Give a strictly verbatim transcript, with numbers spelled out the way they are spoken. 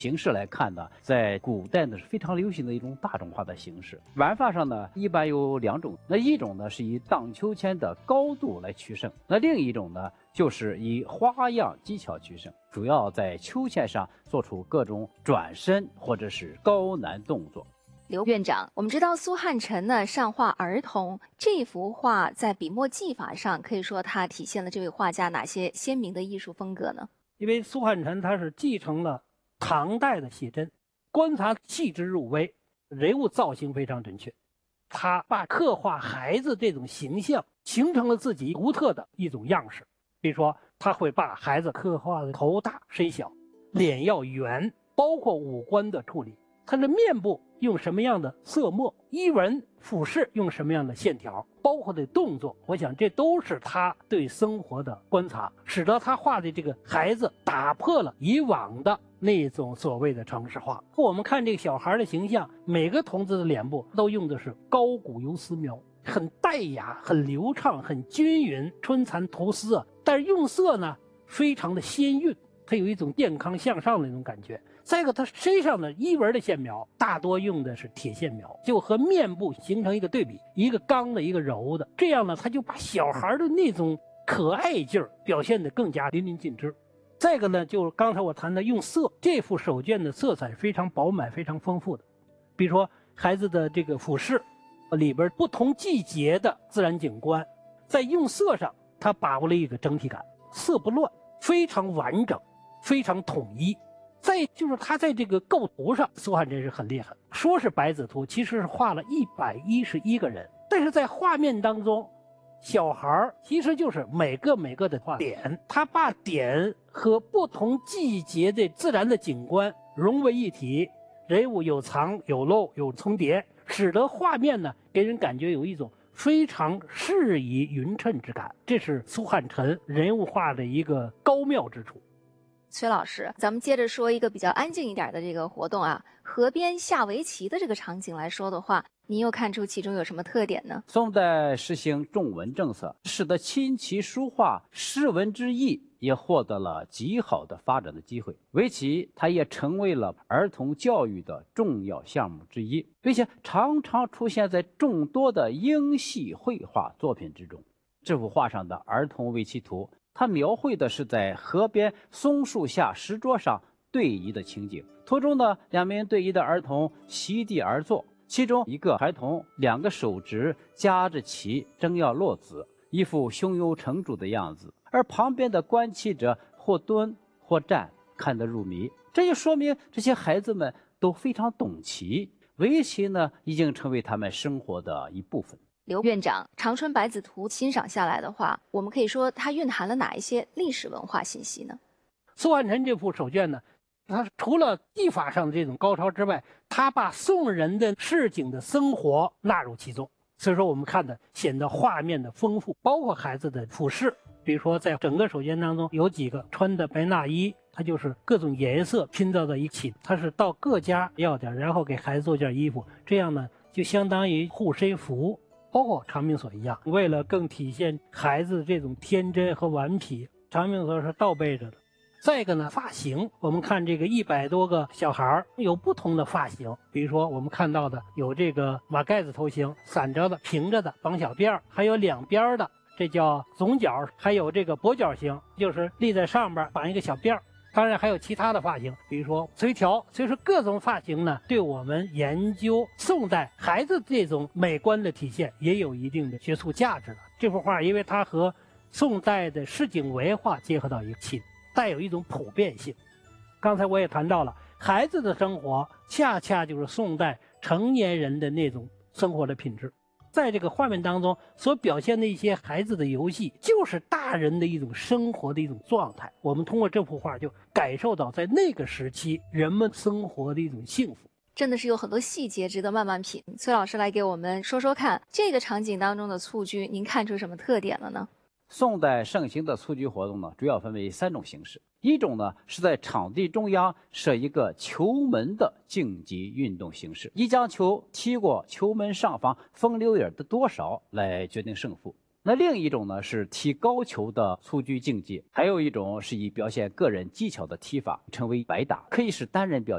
形式来看呢，在古代呢是非常流行的一种大众化的形式。玩法上呢，一般有两种，那一种呢是以荡秋千的高度来取胜，那另一种呢就是以花样技巧取胜，主要在秋千上做出各种转身或者是高难动作。 刘院长，我们知道苏汉臣呢上画儿童，这幅画在笔墨技法上，可以说它体现了这位画家哪些鲜明的艺术风格呢？ 因为苏汉臣他是继承了唐代的写真，观察细致入微，人物造型非常准确。他把刻画孩子这种形象形成了自己独特的一种样式。比如说，他会把孩子刻画的头大身小，脸要圆，包括五官的处理，他的面部用什么样的色墨，衣纹服饰用什么样的线条，包括的动作，我想这都是他对生活的观察，使得他画的这个孩子打破了以往的那种所谓的城市化。我们看这个小孩的形象，每个童子的脸部都用的是高古油丝描，很带雅，很流畅，很均匀，春蚕吐丝，但是用色呢非常的鲜韵，它有一种健康向上的那种感觉。再一个，它身上的衣纹的线描大多用的是铁线描，就和面部形成一个对比，一个刚的，一个柔的，这样呢，他就把小孩的那种可爱劲儿表现得更加淋漓尽致。再一个呢，就是刚才我谈的用色，这幅手卷的色彩非常饱满，非常丰富的。比如说孩子的这个服饰里边不同季节的自然景观，在用色上，他把握了一个整体感，色不乱，非常完整，非常统一。再就是他在这个构图上，苏汉臣是很厉害。说是百子图，其实是画了一百一十一个人，但是在画面当中，小孩其实就是每个每个的画点，他把点和不同季节的自然的景观融为一体，人物有藏有漏有重叠，使得画面呢给人感觉有一种非常适宜匀称之感，这是苏汉臣人物画的一个高妙之处。 崔老师，咱们接着说一个比较安静一点的这个活动啊，河边下围棋的这个场景来说的话，您又看出其中有什么特点呢？ 宋代实行重文政策，使得琴棋书画诗文之艺也获得了极好的发展的机会。围棋它也成为了儿童教育的重要项目之一，并且常常出现在众多的英系绘画作品之中。这幅画上的儿童围棋图，它描绘的是在河边松树下石桌上对弈的情景。图中呢，两名对弈的儿童席地而坐，其中一个孩童两个手指夹着棋，正要落子，一副胸有成竹的样子，而旁边的观棋者或蹲或站，看得入迷。这就说明这些孩子们都非常懂棋，围棋呢已经成为他们生活的一部分。 刘院长，长春百子图欣赏下来的话，我们可以说它蕴含了哪一些历史文化信息呢？ 苏汉臣这幅手卷呢，它除了技法上的这种高超之外，他把宋人的市井的生活纳入其中，所以说我们看的显得画面的丰富，包括孩子的服饰。比如说在整个手卷当中有几个穿的白衲衣，它就是各种颜色拼造在一起，它是到各家要点，然后给孩子做件衣服，这样呢就相当于护身符。包括长命锁一样，为了更体现孩子这种天真和顽皮，长命锁是倒背着的。再一个呢，发型，我们看这个一百多个小孩有不同的发型，比如说我们看到的有这个马盖子头型，散着的、平着的、绑小辫儿，还有两边的，这叫总角，还有这个跛脚型，就是立在上边绑一个小辫儿。当然还有其他的发型，比如说垂髫。所以说各种发型呢，对我们研究宋代孩子这种美观的体现也有一定的学术价值的。这幅画因为它和宋代的市井文化结合到一起，带有一种普遍性。刚才我也谈到了，孩子的生活恰恰就是宋代成年人的那种生活的品质。在这个画面当中所表现的一些孩子的游戏，就是大人的一种生活的一种状态。我们通过这幅画就感受到在那个时期人们生活的一种幸福。 真的是有很多细节值得慢慢品。崔老师来给我们说说看，这个场景当中的蹴鞠，您看出什么特点了呢？ 宋代盛行的蹴鞠活动呢，主要分为三种形式。一种呢是在场地中央设一个球门的竞技运动形式，以将球踢过球门上方风溜影的多少来决定胜负。 那另一种呢是踢高球的蹴鞠竞技，还有一种是以表现个人技巧的踢法，称为白打，可以使单人表演。